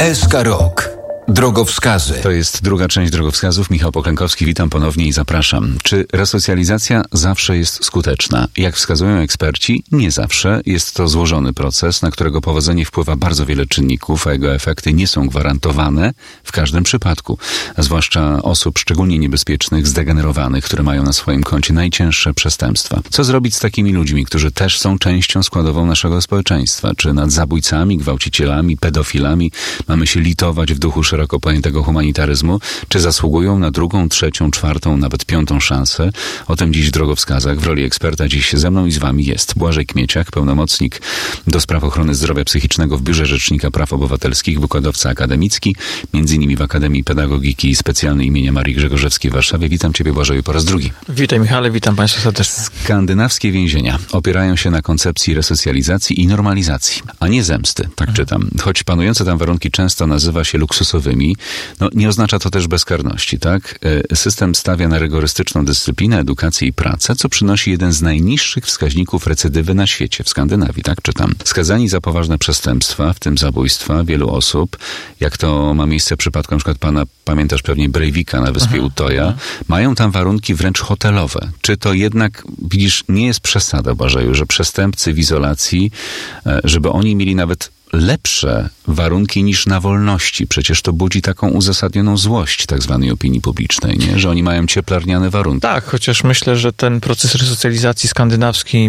SK Rok. Drogowskazy. To jest druga część drogowskazów. Michał Poklękowski, witam ponownie i zapraszam. Czy resocjalizacja zawsze jest skuteczna? Jak wskazują eksperci, nie zawsze. Jest to złożony proces, na którego powodzenie wpływa bardzo wiele czynników, a jego efekty nie są gwarantowane w każdym przypadku. A zwłaszcza osób szczególnie niebezpiecznych, zdegenerowanych, które mają na swoim koncie najcięższe przestępstwa. Co zrobić z takimi ludźmi, którzy też są częścią składową naszego społeczeństwa? Czy nad zabójcami, gwałcicielami, pedofilami mamy się litować w duchu szeroko pojętego humanitaryzmu, czy zasługują na drugą, trzecią, czwartą, nawet piątą szansę? O tym dziś w drogowskazach. W roli eksperta dziś ze mną i z wami jest Błażej Kmieciak, pełnomocnik do spraw ochrony zdrowia psychicznego w Biurze Rzecznika Praw Obywatelskich, wykładowca akademicki, m.in. w Akademii Pedagogiki Specjalnej imienia Marii Grzegorzewskiej w Warszawie. Witam ciebie, Błażeju, po raz drugi. Witaj, Michale, witam państwa serdecznie. Skandynawskie więzienia opierają się na koncepcji resocjalizacji i normalizacji, a nie zemsty, tak czytam. Choć panujące tam warunki często nazywa się luksusowymi, nie oznacza to też bezkarności, tak? System stawia na rygorystyczną dyscyplinę, edukację i pracę, co przynosi jeden z najniższych wskaźników recydywy na świecie, w Skandynawii, tak czytam. Skazani za poważne przestępstwa, w tym zabójstwa wielu osób, jak to ma miejsce w przypadku na przykład pana, pamiętasz pewnie, Breivika na wyspie Utoja, mają tam warunki wręcz hotelowe. Czy to jednak, widzisz, nie jest przesada, Błażeju, że przestępcy w izolacji, żeby oni mieli nawet lepsze warunki niż na wolności? Przecież to budzi taką uzasadnioną złość tak zwanej opinii publicznej, nie? Że oni mają cieplarniane warunki. Tak, chociaż myślę, że ten proces resocjalizacji skandynawski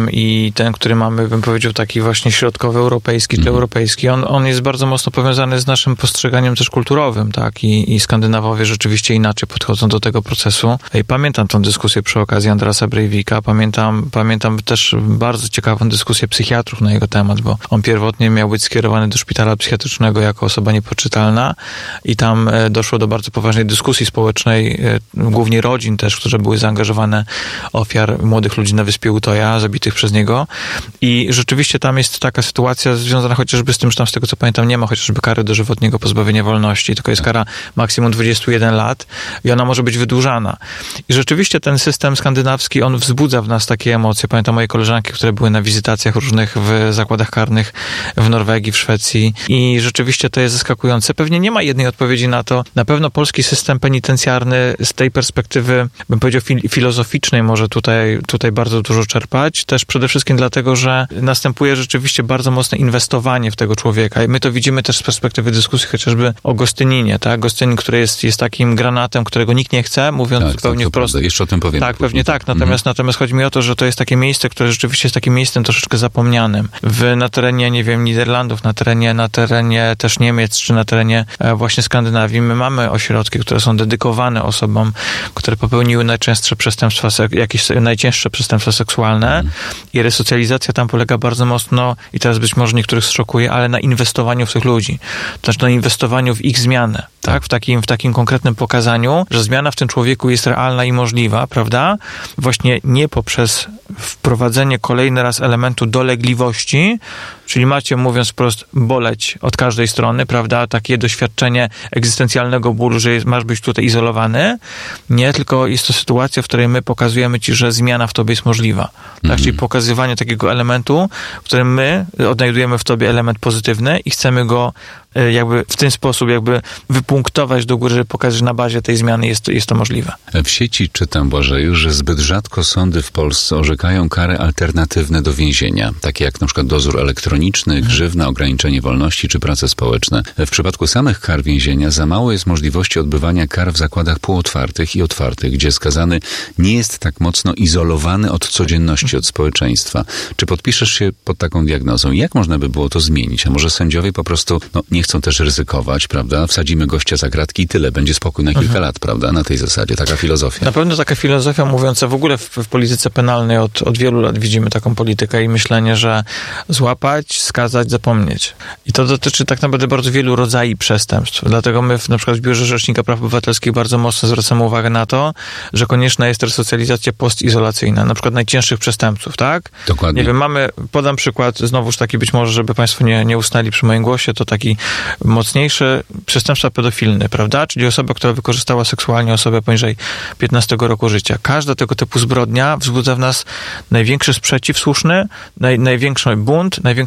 i ten, który mamy, bym powiedział, taki właśnie środkowoeuropejski czy europejski, on jest bardzo mocno powiązany z naszym postrzeganiem też kulturowym, tak? I Skandynawowie rzeczywiście inaczej podchodzą do tego procesu. I pamiętam tą dyskusję przy okazji Andrasa Breivika, pamiętam też bardzo ciekawą dyskusję psychiatrów na jego temat, bo on pierwotnie miał być skierowany do szpitala psychiatrycznego jako osoba niepoczytalna i tam doszło do bardzo poważnej dyskusji społecznej, głównie rodzin też, które były zaangażowane, ofiar młodych ludzi na wyspie Utoja, zabitych przez niego. I rzeczywiście tam jest taka sytuacja związana chociażby z tym, że tam z tego co pamiętam nie ma chociażby kary dożywotniego pozbawienia wolności, tylko jest kara maksimum 21 lat i ona może być wydłużana. I rzeczywiście ten system skandynawski, on wzbudza w nas takie emocje. Pamiętam moje koleżanki, które były na wizytacjach różnych w zakładach karnych w Norwegii, w Szwecji i rzeczywiście to jest zaskakujące. Pewnie nie ma jednej odpowiedzi na to. Na pewno polski system penitencjarny z tej perspektywy, bym powiedział, filozoficznej może tutaj bardzo dużo czerpać. Też przede wszystkim dlatego, że następuje rzeczywiście bardzo mocne inwestowanie w tego człowieka. I my to widzimy też z perspektywy dyskusji chociażby o Gostyninie, tak? Gostynin, który jest takim granatem, którego nikt nie chce, mówiąc zupełnie wprost. Jeszcze o tym powiem. Tak, pewnie tak. Natomiast chodzi mi o to, że to jest takie miejsce, które rzeczywiście jest takim miejscem troszeczkę zapomnianym. Na terenie, nie wiem, Niderlandów, na terenie też Niemiec, czy na terenie właśnie Skandynawii. My mamy ośrodki, które są dedykowane osobom, które popełniły najczęstsze przestępstwa, jakieś najcięższe przestępstwa seksualne i resocjalizacja tam polega bardzo mocno, i teraz być może niektórych zszokuje, ale na inwestowaniu w tych ludzi. To znaczy na inwestowaniu w ich zmianę, tak? W takim konkretnym pokazaniu, że zmiana w tym człowieku jest realna i możliwa, prawda? Właśnie nie poprzez wprowadzenie kolejny raz elementu dolegliwości, czyli macie, mówiąc wprost, boleć od każdej strony, prawda? Takie doświadczenie egzystencjalnego bólu, że masz być tutaj izolowany. Nie, tylko jest to sytuacja, w której my pokazujemy ci, że zmiana w tobie jest możliwa. Tak? Czyli pokazywanie takiego elementu, w którym my odnajdujemy w tobie element pozytywny i chcemy go jakby w ten sposób jakby wypunktować do góry, żeby pokazać, że na bazie tej zmiany jest to możliwe. W sieci czytam, Błażeju, że zbyt rzadko sądy w Polsce orzekają kary alternatywne do więzienia, takie jak na przykład dozór elektroniczny, grzywna, ograniczenie wolności czy prace społeczne. W przypadku samych kar więzienia za mało jest możliwości odbywania kar w zakładach półotwartych i otwartych, gdzie skazany nie jest tak mocno izolowany od codzienności, od społeczeństwa. Czy podpiszesz się pod taką diagnozą? Jak można by było to zmienić? A może sędziowie po prostu nie chcą też ryzykować, prawda? Wsadzimy gościa za kratki i tyle. Będzie spokój na kilka lat, prawda? Na tej zasadzie. Taka filozofia. Na pewno taka filozofia mówiąca w ogóle w polityce penalnej od wielu lat widzimy taką politykę i myślenie, że złapać, skazać, zapomnieć. I to dotyczy tak naprawdę bardzo wielu rodzajów przestępstw. Dlatego my na przykład w Biurze Rzecznika Praw Obywatelskich bardzo mocno zwracamy uwagę na to, że konieczna jest resocjalizacja postizolacyjna. Na przykład najcięższych przestępców, tak? Dokładnie. Nie wiem, podam przykład, znowuż taki być może, żeby państwo nie ustali przy moim głosie, to taki mocniejsze przestępstwa pedofilne, prawda? Czyli osoba, która wykorzystała seksualnie osobę poniżej 15 roku życia. Każda tego typu zbrodnia wzbudza w nas największy sprzeciw słuszny, największy bunt, największą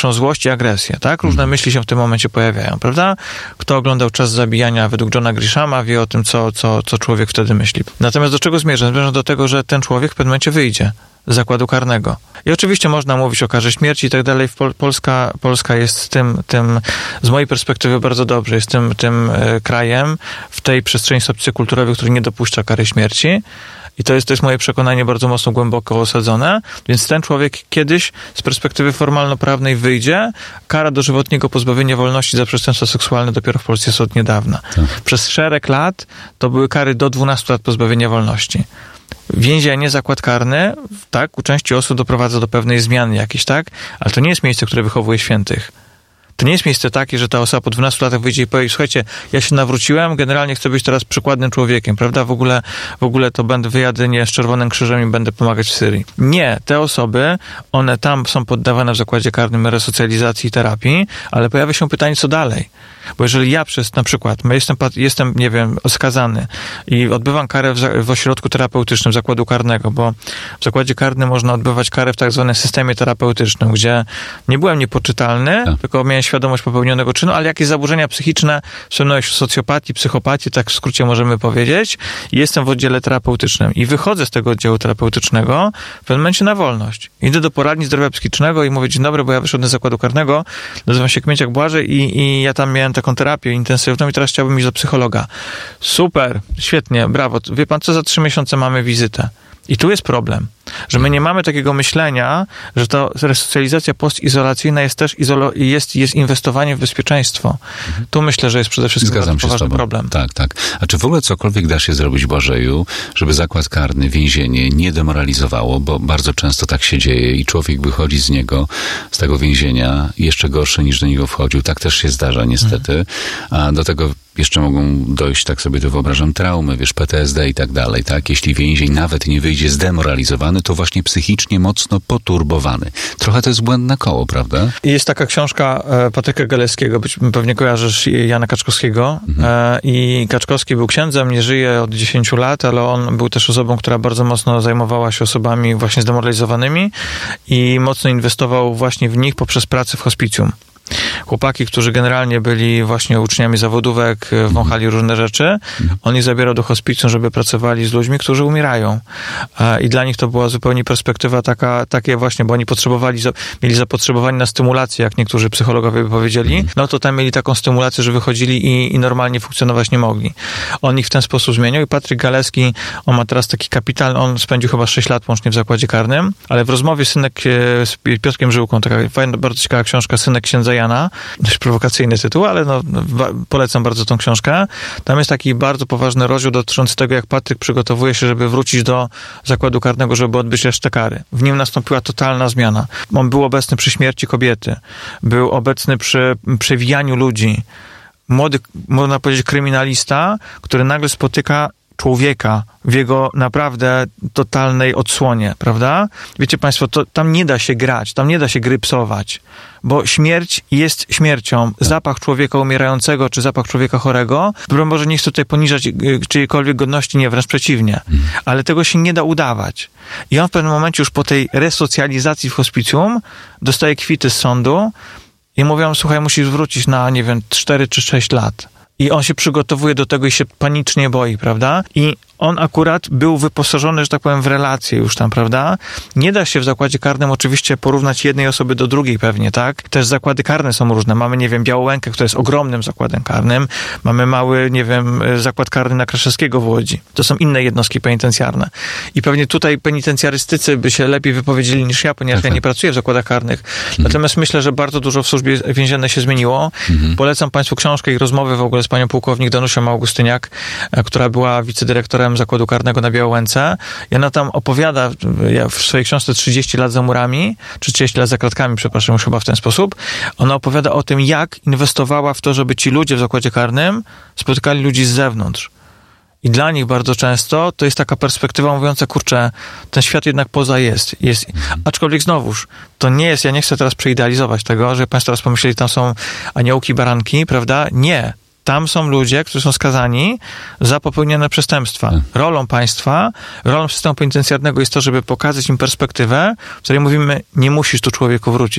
większą złość i agresję, tak? Różne myśli się w tym momencie pojawiają, prawda? Kto oglądał Czas zabijania według Johna Grishama, wie o tym, co człowiek wtedy myśli. Natomiast do czego zmierzam? Zmierzam do tego, że ten człowiek w pewnym momencie wyjdzie z zakładu karnego. I oczywiście można mówić o karze śmierci i tak dalej. Polska jest tym z mojej perspektywy bardzo dobrze, jest tym krajem w tej przestrzeni socjokulturowej, który nie dopuszcza kary śmierci. I to jest moje przekonanie bardzo mocno głęboko osadzone, więc ten człowiek kiedyś z perspektywy formalno-prawnej wyjdzie. Kara dożywotniego pozbawienia wolności za przestępstwa seksualne dopiero w Polsce jest od niedawna. Tak. Przez szereg lat to były kary do 12 lat pozbawienia wolności. Więzienie, zakład karny, tak, u części osób doprowadza do pewnej zmiany jakiejś, tak, ale to nie jest miejsce, które wychowuje świętych. To nie jest miejsce takie, że ta osoba po 12 latach wyjdzie i powie, słuchajcie, ja się nawróciłem, generalnie chcę być teraz przykładnym człowiekiem, prawda? W ogóle to wyjadę nie z Czerwonym Krzyżem i będę pomagać w Syrii. Nie, te osoby, one tam są poddawane w zakładzie karnym resocjalizacji i terapii, ale pojawia się pytanie, co dalej? Bo jeżeli ja na przykład, jestem, nie wiem, skazany i odbywam karę w ośrodku terapeutycznym zakładu karnego, bo w zakładzie karnym można odbywać karę w tak zwanym systemie terapeutycznym, gdzie nie byłem niepoczytalny, tylko miałem świadomość popełnionego czynu, ale jakieś zaburzenia psychiczne, w socjopatii, psychopatii, tak w skrócie możemy powiedzieć, i jestem w oddziale terapeutycznym i wychodzę z tego oddziału terapeutycznego w pewnym momencie na wolność. Idę do poradni zdrowia psychicznego i mówię, dzień dobry, bo ja wyszedłem z zakładu karnego, nazywam się Kmieciak Błażej i ja tam miałem taką terapię intensywną i teraz chciałbym iść do psychologa. Super, świetnie, brawo. Wie pan co, za 3 miesiące mamy wizytę. I tu jest problem, że my nie mamy takiego myślenia, że ta resocjalizacja postizolacyjna jest też jest inwestowanie w bezpieczeństwo. Tu myślę, że jest przede wszystkim bardzo poważny problem. Tak. A czy w ogóle cokolwiek da się zrobić, Błażeju, żeby zakład karny, więzienie nie demoralizowało, bo bardzo często tak się dzieje i człowiek wychodzi z tego więzienia jeszcze gorszy niż do niego wchodził. Tak też się zdarza niestety. A do tego jeszcze mogą dojść, tak sobie to wyobrażam, traumy, PTSD i tak dalej, tak? Jeśli więzień nawet nie wyjdzie zdemoralizowany, to właśnie psychicznie mocno poturbowany. Trochę to jest błędne koło, prawda? Jest taka książka Patryka Galeskiego, pewnie kojarzysz Jana Kaczkowskiego. I Kaczkowski był księdzem, nie żyje od 10 lat, ale on był też osobą, która bardzo mocno zajmowała się osobami właśnie zdemoralizowanymi i mocno inwestował właśnie w nich poprzez pracę w hospicjum. Chłopaki, którzy generalnie byli właśnie uczniami zawodówek, wąchali różne rzeczy, on ich zabierał do hospicjum, żeby pracowali z ludźmi, którzy umierają. I dla nich to była zupełnie perspektywa takie właśnie, bo oni mieli zapotrzebowanie na stymulację, jak niektórzy psychologowie by powiedzieli, no to tam mieli taką stymulację, że wychodzili i normalnie funkcjonować nie mogli. On ich w ten sposób zmieniał i Patryk Galeski, on ma teraz taki kapitalny, on spędził chyba 6 lat łącznie w zakładzie karnym, ale w rozmowie z Piotrkiem Żyłką, taka fajna, bardzo ciekawa książka, Synek księdza Jana, dość prowokacyjny tytuł, ale polecam bardzo tą książkę. Tam jest taki bardzo poważny rozdział dotyczący tego, jak Patryk przygotowuje się, żeby wrócić do zakładu karnego, żeby odbyć resztę kary. W nim nastąpiła totalna zmiana. On był obecny przy śmierci kobiety, był obecny przy przewijaniu ludzi. Młody, można powiedzieć, kryminalista, który nagle spotyka człowieka w jego naprawdę totalnej odsłonie, prawda? Wiecie państwo, to tam nie da się grać, tam nie da się grypsować, bo śmierć jest śmiercią. Zapach człowieka umierającego, czy zapach człowieka chorego, może nie chcę tutaj poniżać czyjejkolwiek godności, nie, wręcz przeciwnie, ale tego się nie da udawać. I on w pewnym momencie już po tej resocjalizacji w hospicjum dostaje kwity z sądu i mówią, słuchaj, musisz wrócić na, 4 czy 6 lat. I on się przygotowuje do tego i się panicznie boi, prawda? I on akurat był wyposażony, że tak powiem, w relacje już tam, prawda? Nie da się w zakładzie karnym oczywiście porównać jednej osoby do drugiej pewnie, tak? Też zakłady karne są różne. Mamy, Białołękę, która jest ogromnym zakładem karnym. Mamy mały, zakład karny na Kraszewskiego w Łodzi. To są inne jednostki penitencjarne. I pewnie tutaj penitencjarystycy by się lepiej wypowiedzieli niż ja, ponieważ ja nie pracuję w zakładach karnych. Natomiast myślę, że bardzo dużo w służbie więziennej się zmieniło. Polecam państwu książkę i rozmowę w ogóle z panią pułkownik Danusią Augustyniak, która była wicedyrektorem zakładu karnego na Białołęce. I ona tam opowiada, w swojej książce 30 lat za murami, czy 30 lat za kratkami, przepraszam, już chyba w ten sposób, ona opowiada o tym, jak inwestowała w to, żeby ci ludzie w zakładzie karnym spotykali ludzi z zewnątrz. I dla nich bardzo często to jest taka perspektywa mówiąca, kurczę, ten świat jednak poza jest. Aczkolwiek znowuż, to nie jest, ja nie chcę teraz przeidealizować tego, że państwo teraz pomyśleli, tam są aniołki, baranki, prawda? Nie. Tam są ludzie, którzy są skazani za popełnione przestępstwa. Rolą państwa, rolą systemu penitencjarnego jest to, żeby pokazać im perspektywę, w której mówimy, nie musisz tu człowieku wrócić.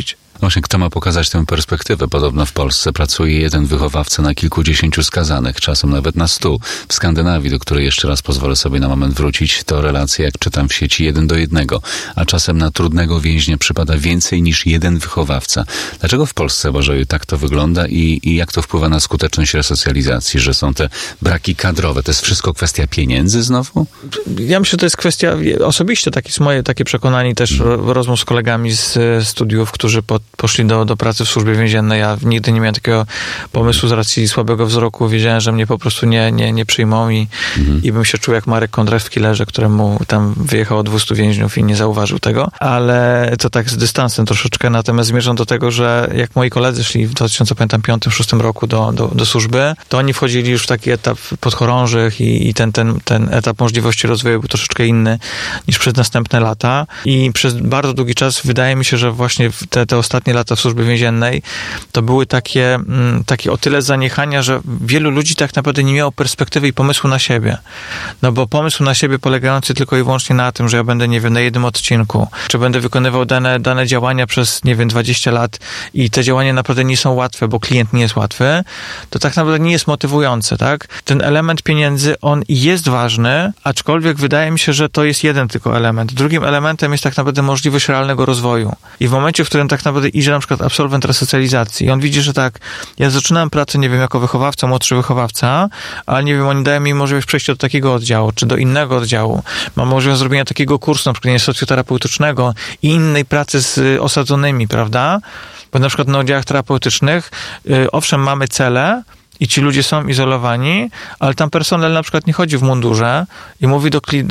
Właśnie, kto ma pokazać tę perspektywę? Podobno w Polsce pracuje jeden wychowawca na kilkudziesięciu skazanych, czasem nawet na 100. W Skandynawii, do której jeszcze raz pozwolę sobie na moment wrócić, to relacje, jak czytam w sieci, 1:1, a czasem na trudnego więźnia przypada więcej niż jeden wychowawca. Dlaczego w Polsce, Bożeju, tak to wygląda i jak to wpływa na skuteczność resocjalizacji, że są te braki kadrowe? To jest wszystko kwestia pieniędzy znowu? Ja myślę, że to jest kwestia, osobiście moje takie przekonanie też rozmów z kolegami z studiów, którzy poszli do pracy w służbie więziennej. Ja nigdy nie miałem takiego pomysłu z racji słabego wzroku. Wiedziałem, że mnie po prostu nie przyjmą i bym się czuł jak Marek Kondraw w Killerze, któremu tam wyjechało 200 więźniów i nie zauważył tego. Ale to tak z dystansem troszeczkę. Natomiast zmierzam do tego, że jak moi koledzy szli w 2005-2006 roku do służby, to oni wchodzili już w taki etap podchorążych i ten etap możliwości rozwoju był troszeczkę inny niż przez następne lata. I przez bardzo długi czas wydaje mi się, że właśnie te ostatnie lata w służbie więziennej to były takie o tyle zaniechania, że wielu ludzi tak naprawdę nie miało perspektywy i pomysłu na siebie. No bo pomysł na siebie polegający tylko i wyłącznie na tym, że ja będę, nie wiem, na jednym odcinku, czy będę wykonywał dane działania przez, nie wiem, 20 lat i te działania naprawdę nie są łatwe, bo klient nie jest łatwy, to tak naprawdę nie jest motywujące, tak? Ten element pieniędzy, on jest ważny, aczkolwiek wydaje mi się, że to jest jeden tylko element. Drugim elementem jest tak naprawdę możliwość realnego rozwoju. I w momencie, w którym tak naprawdę idzie na przykład absolwent resocjalizacji i on widzi, że tak, ja zaczynałem pracę, nie wiem, jako wychowawca, młodszy wychowawca, ale nie wiem, oni dają mi możliwość przejścia do takiego oddziału, czy do innego oddziału. Mam możliwość zrobienia takiego kursu, na przykład socjoterapeutycznego i innej pracy z osadzonymi, prawda? Bo na przykład na oddziałach terapeutycznych, owszem, mamy cele, i ci ludzie są izolowani, ale tam personel na przykład nie chodzi w mundurze i mówi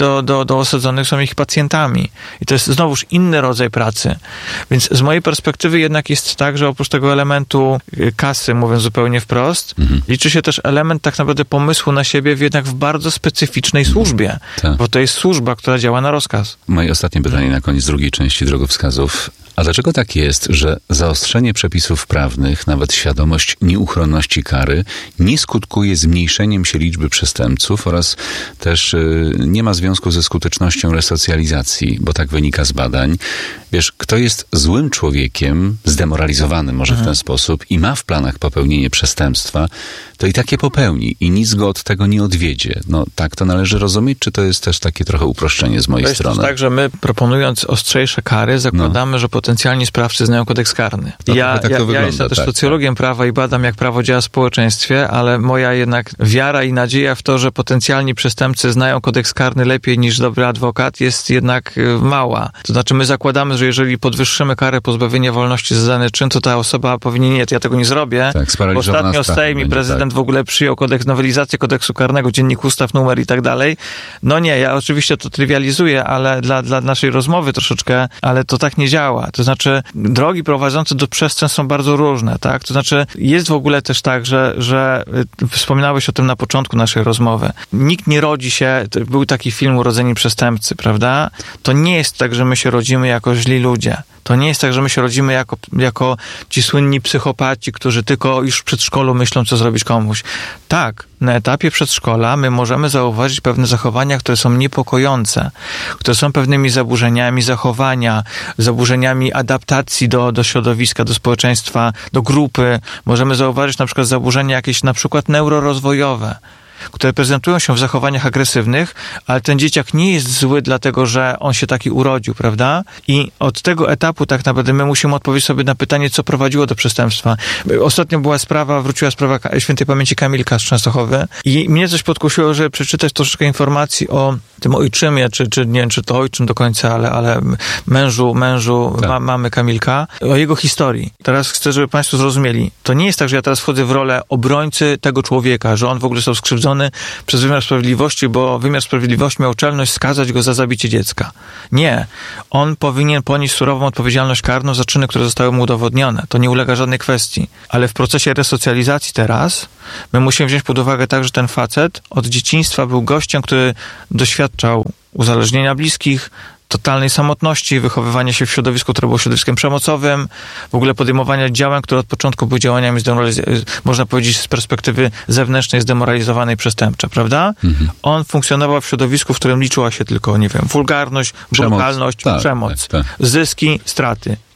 do osadzonych, są ich pacjentami. I to jest znowuż inny rodzaj pracy. Więc z mojej perspektywy jednak jest tak, że oprócz tego elementu kasy, mówiąc zupełnie wprost, liczy się też element tak naprawdę pomysłu na siebie jednak w bardzo specyficznej służbie. Tak. Bo to jest służba, która działa na rozkaz. Moje ostatnie pytanie na koniec drugiej części drogowskazów. A dlaczego tak jest, że zaostrzenie przepisów prawnych, nawet świadomość nieuchronności kary, nie skutkuje zmniejszeniem się liczby przestępców oraz też nie ma związku ze skutecznością resocjalizacji, bo tak wynika z badań. Wiesz, kto jest złym człowiekiem, zdemoralizowanym może w ten sposób i ma w planach popełnienie przestępstwa, to i takie popełni i nic go od tego nie odwiedzie. No tak to należy rozumieć, czy to jest też takie trochę uproszczenie z mojej strony? To jest tak, że my proponując ostrzejsze kary zakładamy, że potencjalni sprawcy znają kodeks karny. Ja jestem też socjologiem prawa i badam, jak prawo działa w społeczeństwie, ale moja jednak wiara i nadzieja w to, że potencjalni przestępcy znają kodeks karny lepiej niż dobry adwokat, jest jednak mała. To znaczy my zakładamy, że jeżeli podwyższymy karę pozbawienia wolności za dany czyn, to ta osoba powinien, nie, ja tego nie zrobię. Tak, ostatnio Sejm i prezydent w ogóle przyjął nowelizację kodeksu karnego, dziennik ustaw, numer i tak dalej. No nie, ja oczywiście to trywializuję, ale dla naszej rozmowy troszeczkę, ale to tak nie działa. To znaczy drogi prowadzące do przestępstw są bardzo różne, tak? To znaczy jest w ogóle też tak, że wspominałeś o tym na początku naszej rozmowy. Nikt nie rodzi się, był taki film Urodzeni przestępcy, prawda? To nie jest tak, że my się rodzimy jako źli ludzie. To nie jest tak, że my się rodzimy jako ci słynni psychopaci, którzy tylko już w przedszkolu myślą, co zrobić komuś. Tak, na etapie przedszkola my możemy zauważyć pewne zachowania, które są niepokojące, które są pewnymi zaburzeniami zachowania, zaburzeniami adaptacji do środowiska, do społeczeństwa, do grupy. Możemy zauważyć na przykład zaburzenia jakieś na przykład neurorozwojowe, które prezentują się w zachowaniach agresywnych, ale ten dzieciak nie jest zły dlatego, że on się taki urodził, prawda? I od tego etapu tak naprawdę my musimy odpowiedzieć sobie na pytanie, co prowadziło do przestępstwa. Ostatnio wróciła sprawa świętej pamięci Kamilka z Częstochowy i mnie coś podkusiło, żeby przeczytać troszeczkę informacji o tym ojczymie, czy nie wiem, czy to ojczym do końca, ale mężu mamy Kamilka, o jego historii. Teraz chcę, żeby państwo zrozumieli. To nie jest tak, że ja teraz wchodzę w rolę obrońcy tego człowieka, że on w ogóle został skrzywdzony przez wymiar sprawiedliwości, bo wymiar sprawiedliwości miał czelność skazać go za zabicie dziecka. Nie. On powinien ponieść surową odpowiedzialność karną za czyny, które zostały mu udowodnione. To nie ulega żadnej kwestii. Ale w procesie resocjalizacji teraz my musimy wziąć pod uwagę tak, że ten facet od dzieciństwa był gościem, który doświadczał uzależnienia bliskich, totalnej samotności, wychowywania się w środowisku, które było środowiskiem przemocowym, w ogóle podejmowania działań, które od początku były działaniami, można powiedzieć, z perspektywy zewnętrznej, zdemoralizowanej, przestępcze, prawda? On funkcjonował w środowisku, w którym liczyła się tylko, nie wiem, wulgarność, brutalność, przemoc, zyski, straty.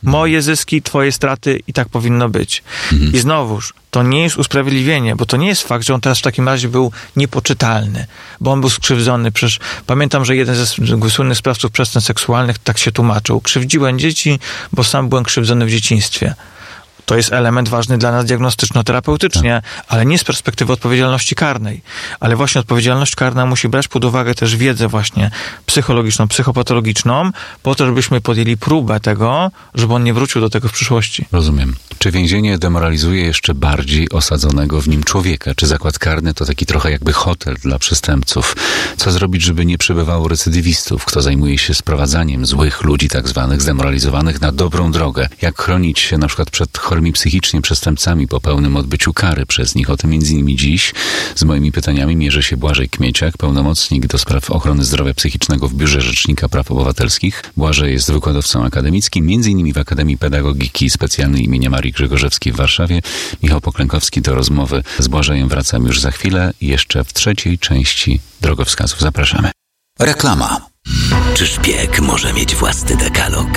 Moje zyski, twoje straty i tak powinno być. I znowuż, to nie jest usprawiedliwienie, bo to nie jest fakt, że on teraz w takim razie był niepoczytalny, bo on był skrzywdzony. Przecież pamiętam, że jeden ze słynnych sprawców przestępstw seksualnych tak się tłumaczył. Krzywdziłem dzieci, bo sam byłem krzywdzony w dzieciństwie. To jest element ważny dla nas diagnostyczno-terapeutycznie, ale nie z perspektywy odpowiedzialności karnej. Ale właśnie odpowiedzialność karna musi brać pod uwagę też wiedzę właśnie psychologiczną, psychopatologiczną, po to, żebyśmy podjęli próbę tego, żeby on nie wrócił do tego w przyszłości. Rozumiem. Czy więzienie demoralizuje jeszcze bardziej osadzonego w nim człowieka? Czy zakład karny to taki trochę jakby hotel dla przestępców? Co zrobić, żeby nie przybywało recydywistów? Kto zajmuje się sprowadzaniem złych ludzi, tak zwanych, zdemoralizowanych na dobrą drogę? Jak chronić się na przykład przed chorymi psychicznie przestępcami po pełnym odbyciu kary przez nich? O tym między innymi dziś z moimi pytaniami mierzy się Błażej Kmieciak, pełnomocnik do spraw ochrony zdrowia psychicznego w Biurze Rzecznika Praw Obywatelskich. Błażej jest wykładowcą akademickim, między innymi w Akademii Pedagogiki Specjalnej imienia Marii Grzegorzewskiej w Warszawie. Michał Poklękowski. Do rozmowy z Błażejem wracam już za chwilę, jeszcze w trzeciej części drogowskazów. Zapraszamy. Reklama. Czy szpieg może mieć własny dekalog?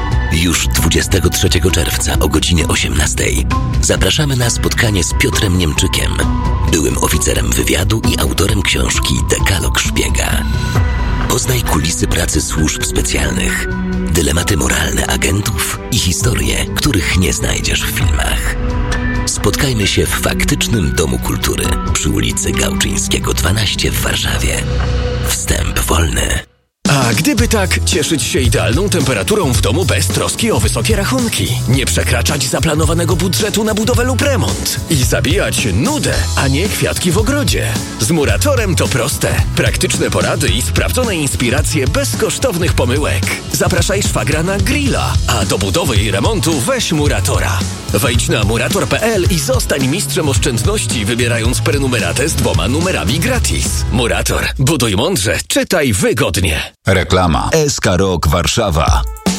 Już 23 czerwca o godzinie 18 zapraszamy na spotkanie z Piotrem Niemczykiem, byłym oficerem wywiadu i autorem książki Dekalog Szpiega. Poznaj kulisy pracy służb specjalnych, dylematy moralne agentów i historie, których nie znajdziesz w filmach. Spotkajmy się w faktycznym Domu Kultury przy ulicy Gałczyńskiego 12 w Warszawie. Wstęp wolny. A gdyby tak cieszyć się idealną temperaturą w domu bez troski o wysokie rachunki, nie przekraczać zaplanowanego budżetu na budowę lub remont i zabijać nudę, a nie kwiatki w ogrodzie. Z Muratorem to proste. Praktyczne porady i sprawdzone inspiracje bez kosztownych pomyłek. Zapraszaj szwagra na grilla, a do budowy i remontu weź Muratora. Wejdź na murator.pl i zostań mistrzem oszczędności, wybierając prenumeratę z 2 numerami gratis. Murator. Buduj mądrze, czytaj wygodnie. Reklama. SK Rok Warszawa.